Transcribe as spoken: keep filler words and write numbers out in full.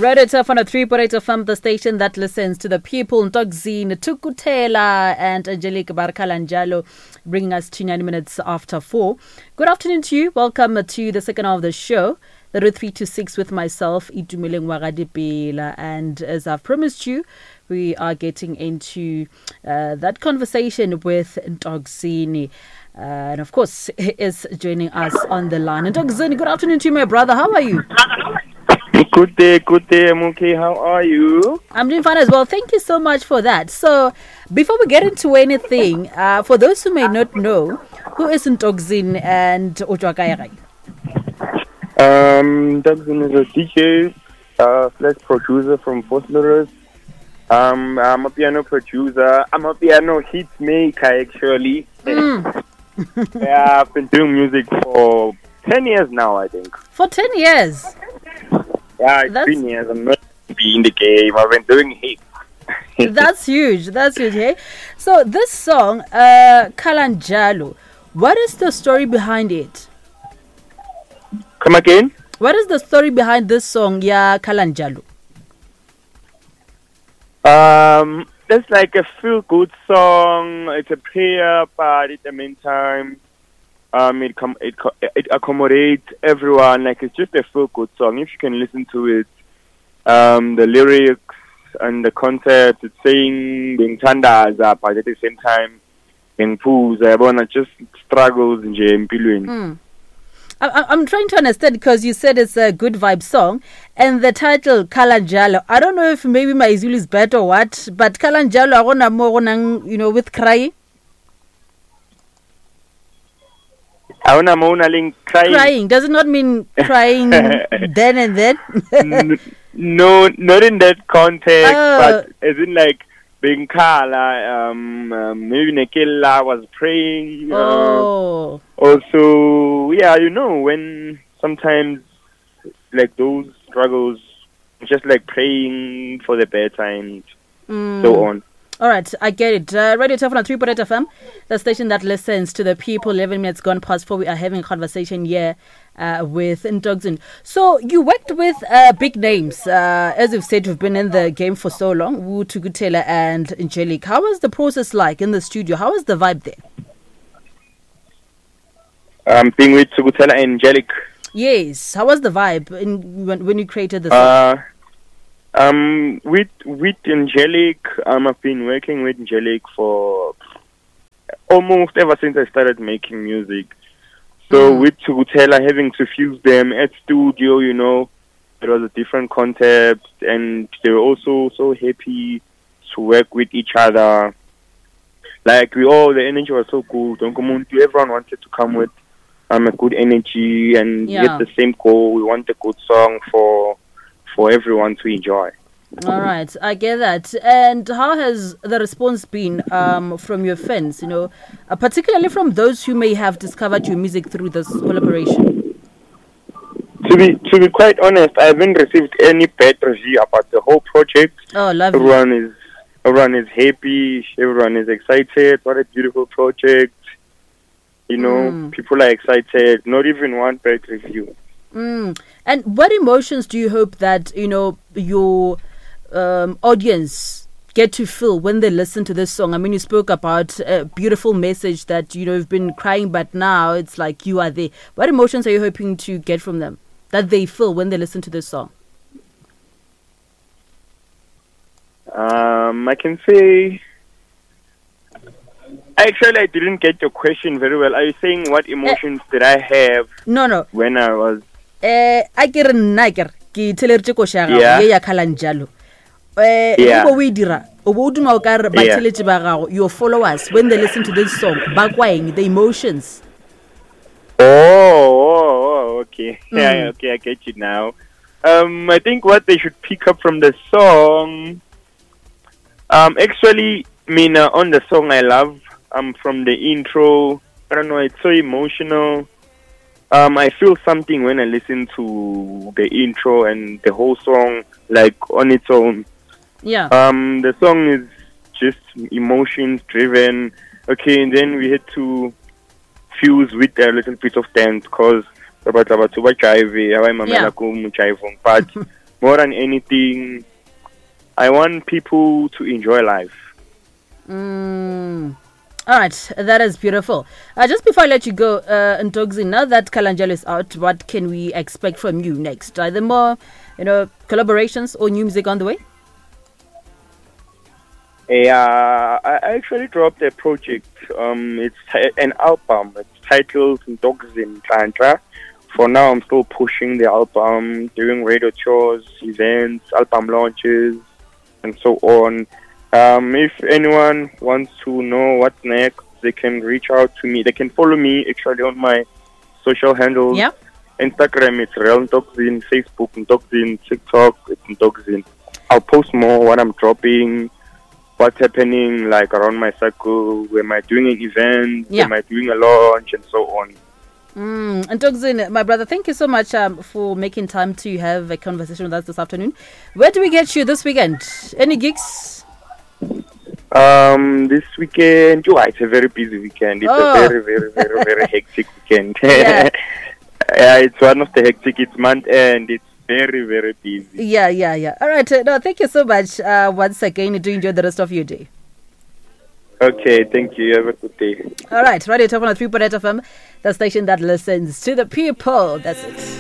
Radio Turf on a three point eight F M, the station that listens to the people. Ntogzini, Tukutela and Angelique Barkalanjalo bringing us to ninety minutes after four. Good afternoon to you. Welcome to the second half of the show. The three to six with myself, Itumileng Wagadipila. And as I've promised you, we are getting into uh, that conversation with Ntogzini. Uh, and of course, he is joining us on the line. Ntogzini, good afternoon to you, my brother. How are you? Good day, good day, Muki. How are you? I'm doing fine as well. Thank you so much for that. So, before we get into anything, uh, for those who may not know, who is Ntogzini and Ojwakayara? Um, Ntogzini is a D J uh, slash producer from Fort Lawrence. Um, I'm a piano producer. I'm a piano hit maker, actually. Mm. Yeah, I've been doing music for ten years now, I think. For ten years? Yeah, it's That's... been years. I'm not be in the game. I've been doing hits. That's huge. That's huge, hey? So, this song, uh, Kalanjalo, what is the story behind it? Come again? What is the story behind this song, Ya Kalanjalo? Um, it's like a feel-good song. It's a prayer, but at the meantime, um, it com- it co- it accommodates everyone. Like, it's just a feel-good song. If you can listen to it, um, the lyrics and the concept, it's saying being tandaza, but at the same time, being pools. I wanna just struggles in empilweni. Mm. I- I'm trying to understand because you said it's a good vibe song and the title Kalanjalo. I don't know if maybe my Zulu is bad or what, but Kalanjalo, I want more, you know, with crying. I want to crying. Crying does it not mean crying then and then? N- no, not in that context, Oh. but as in like being kala, um, um, maybe Nekela was praying. Oh. Uh, also, yeah, you know, when sometimes like those struggles, just like praying for the better and Mm. so on. All right, I get it. Uh, Radio Turf on three point eight F M, the station that listens to the people. eleven minutes gone past four. We are having a conversation here uh, with Ntogzini. So you worked with uh, big names. Uh, as you've said, you've been in the game for so long. Wu Tukutela and Angelique. How was the process like in the studio? How was the vibe there? Um, being with Tukutela and Angelique. Yes. How was the vibe in, when, when you created the song? Uh, Um, with with Angelique, um, I've been working with Angelique for almost ever since I started making music. So Mm. with Tukutela, having to fuse them at studio, you know, it was a different concept, and they were also so happy to work with each other. Like we all, the energy was so good. Everyone wanted to come with um a good energy and Yeah. get the same goal. We want a good song for. for everyone to enjoy. All right, I get that. And how has the response been um, from your fans, you know, uh, particularly from those who may have discovered your music through this collaboration? To be to be quite honest, I haven't received any bad review about the whole project. Oh, lovely. Everyone is everyone is happy, everyone is excited. What a beautiful project. You know, Mm. people are excited. Not even one bad review. Mm. And what emotions do you hope that, you know, your um, audience get to feel when they listen to this song? I mean, you spoke about a beautiful message that, you know, you've been crying, but now it's like you are there. What emotions are you hoping to get from them, that they feel when they listen to this song? Um, I can say... Actually, I didn't get your question very well. Are you saying what emotions uh, did I have no, no. when I was... Eh, I get a nagger. Ki telerche ko shaga Yeah. ye ya Kalanjalo. Eh, Yeah. ubo we dira. Ubo uduma okar ba Yeah. teleche ba gago. Your followers when they listen to this song, bakwaing the emotions. Oh, oh, oh, okay. Mm. Yeah, okay, I get you now. Um, I think what they should pick up from the song, um, actually, I mean, uh, on the song I love, um, from the intro, I don't know, it's so emotional. Um, I feel something when I listen to the intro and the whole song, like, on its own. Yeah. Um, the song is just emotions driven. Okay, and then we had to fuse with a little bit of dance because but more than anything, I want people to enjoy life. Mm. All right, that is beautiful. Uh, just before I let you go, uh, Ntogzi, now that Kalanjalo is out, what can we expect from you next? Are there more, you know, collaborations or new music on the way? Yeah, I actually dropped a project. Um, it's t- an album. It's titled Ntogzi Ntantra. For now, I'm still pushing the album, doing radio tours, events, album launches, and so on. Um, if anyone wants to know what's next, they can reach out to me. They can follow me actually on my social handles. Yeah. Instagram, it's Real Ntogzi. Facebook, Ntogzi. TikTok, it's Ntogzi. I'll post more what I'm dropping, what's happening like around my circle, where am I doing an event, Yeah. where am I doing a launch, and so on. Mm. Ntogzi, my brother, thank you so much um, for making time to have a conversation with us this afternoon. Where do we get you this weekend? Any gigs? Um, this weekend, oh, it's a very busy weekend. It's Oh. a very, very, very, very hectic weekend. Yeah. Yeah, it's one of the hectic. It's month end. It's very, very busy. Yeah, yeah, yeah. All right. Uh, no, thank you so much uh, once again. Do enjoy the rest of your day. Okay, thank you. Have a good day. All right. Radio Top on three point eight F M, the station that listens to the people. That's it.